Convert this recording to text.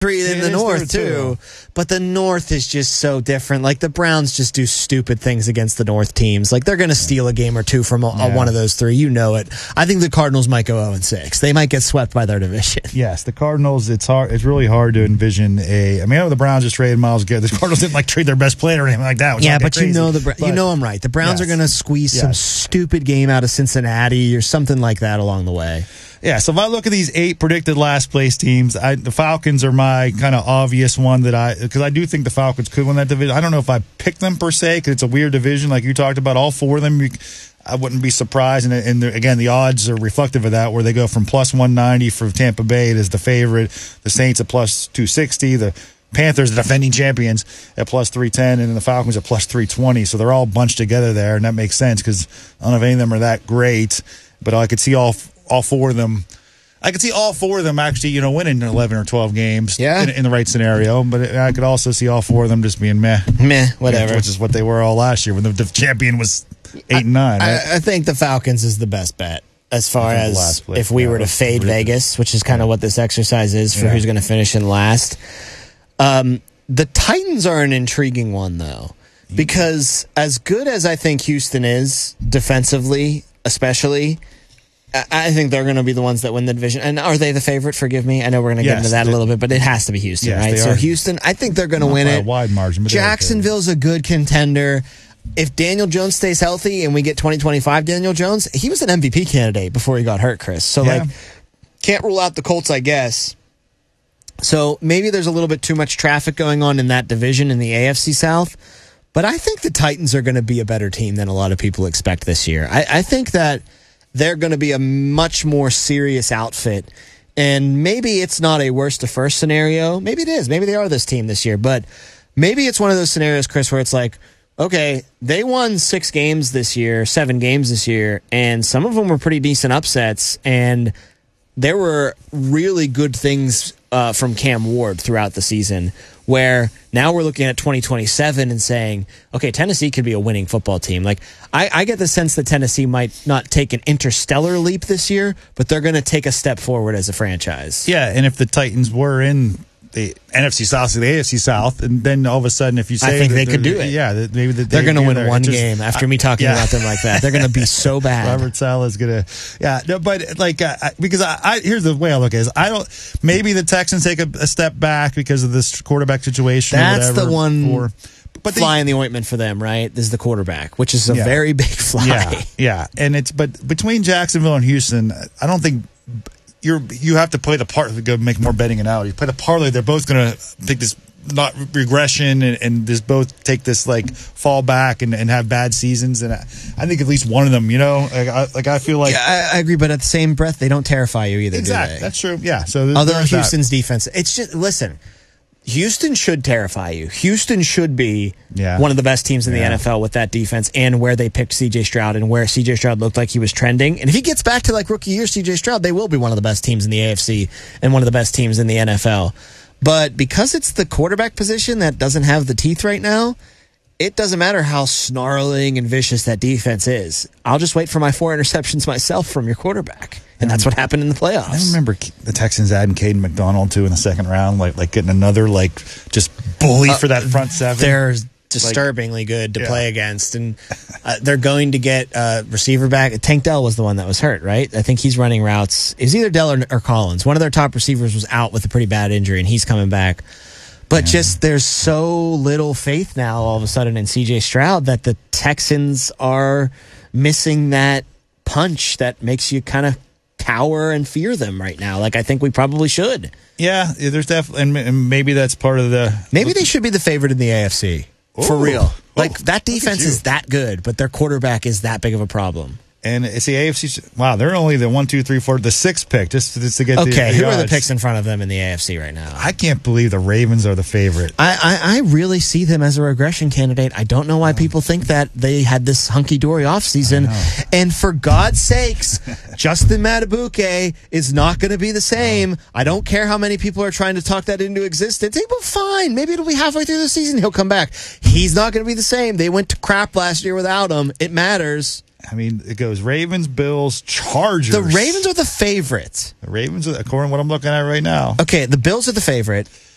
in the North too. But the North is just so different. Like the Browns just do stupid things against the North teams. Like they're going to steal a game or two from one of those three. You know it. I think the Cardinals might go 0-6. They might get swept by their division. Yes, the Cardinals. It's hard. It's really hard to envision I know the Browns just traded Myles Garrett. The Cardinals didn't trade their best player or anything like that. Yeah, but you know I'm right. The Browns are going to squeeze some stupid game out of Cincinnati or something like that along the way. Yeah, so if I look at these 8 predicted last place teams, the Falcons are my kind of obvious one because I do think the Falcons could win that division. I don't know if I picked them per se because it's a weird division like you talked about. All 4 of them, I wouldn't be surprised. And again, the odds are reflective of that where they go from plus 190 for Tampa Bay as the favorite, the Saints at plus 260, the Panthers, the defending champions, at plus 310, and then the Falcons at plus 320. So they're all bunched together there, and that makes sense because I don't know if any of them are that great, but I could see all 4 of them. I could see all 4 of them actually, winning 11 or 12 games in the right scenario. But I could also see all 4 of them just being meh, whatever, which is what they were all last year when the champion was 8-9. Right? I think the Falcons is the best bet as far as if we were to fade Vegas, which is kind of what this exercise is for who's going to finish in last. The Titans are an intriguing one though, because as good as I think Houston is defensively, especially. I think they're going to be the ones that win the division. And are they the favorite? Forgive me. I know we're going to get into that a little bit, but it has to be Houston, right? So Houston, I think they're going to win it. By a wide margin. Jacksonville's a good contender. If Daniel Jones stays healthy and we get 2025 Daniel Jones, he was an MVP candidate before he got hurt, Chris. So, can't rule out the Colts, I guess. So maybe there's a little bit too much traffic going on in that division in the AFC South. But I think the Titans are going to be a better team than a lot of people expect this year. I think that they're going to be a much more serious outfit. And maybe it's not a worst to first scenario. Maybe it is. Maybe they are this team this year. But maybe it's one of those scenarios, Chris, where it's like, okay, they won 7 games this year, and some of them were pretty decent upsets. And there were really good things from Cam Ward throughout the season, where now we're looking at 2027 and saying, okay, Tennessee could be a winning football team. Like, I get the sense that Tennessee might not take an interstellar leap this year, but they're going to take a step forward as a franchise. Yeah, and if the Titans were in the NFC South or the AFC South, and then all of a sudden, if you say I think they could do it. Yeah, maybe they're going to win one game after me talking about them like that. They're going to be so bad. Robert Saleh's going to, but because here's the way I look at it: maybe the Texans take a step back because of this quarterback situation. That's or whatever, the one. But fly in the ointment for them, right? This is the quarterback, which is a very big fly. Yeah, and but between Jacksonville and Houston, I don't think. You have to play the part to go make more betting analogy. You play the parlay, they're both going to take this not regression and just both take this fall back and have bad seasons. And I think at least one of them, I feel like I agree, but at the same breath, they don't terrify you either. Exactly, do they? That's true. Yeah. So although Houston's defense, it's just listen. Houston should terrify you. Houston should be one of the best teams in the NFL with that defense and where they picked C.J. Stroud and where C.J. Stroud looked like he was trending. And if he gets back to rookie year C.J. Stroud, they will be one of the best teams in the AFC and one of the best teams in the NFL. But because it's the quarterback position that doesn't have the teeth right now, it doesn't matter how snarling and vicious that defense is. I'll just wait for my 4 interceptions myself from your quarterback. And that's what happened in the playoffs. I remember the Texans adding Caden McDonald, too, in the second round, getting another, just bully for that front seven. They're disturbingly good to play against. And they're going to get receiver back. Tank Dell was the one that was hurt, right? I think he's running routes. It was either Dell or Collins. One of their top receivers was out with a pretty bad injury, and he's coming back. But there's so little faith now all of a sudden in C.J. Stroud that the Texans are missing that punch that makes you kind of cower and fear them right now. I think we probably should. Yeah, there's definitely, and maybe that's part of the. Maybe they should be the favorite in the AFC. For real. That defense is that good, but their quarterback is that big of a problem. And it's the AFC. Wow, they're only the 1, 2, 3, 4, the 6th pick just to get. Okay, who odds. are the picks in front of them in the AFC right now? I can't believe the Ravens are the favorite. I really see them as a regression candidate. I don't know why people think that they had this hunky-dory offseason. And for God's sakes, Justin Matabuke is not going to be the same. I don't care how many people are trying to talk that into existence. He will fine. Maybe it'll be halfway through the season. He'll come back. He's not going to be the same. They went to crap last year without him. It matters. I mean, it goes Ravens, Bills, Chargers. The Ravens are the favorite. The Ravens, according to what I'm looking at right now. Okay, the Bills are the favorite.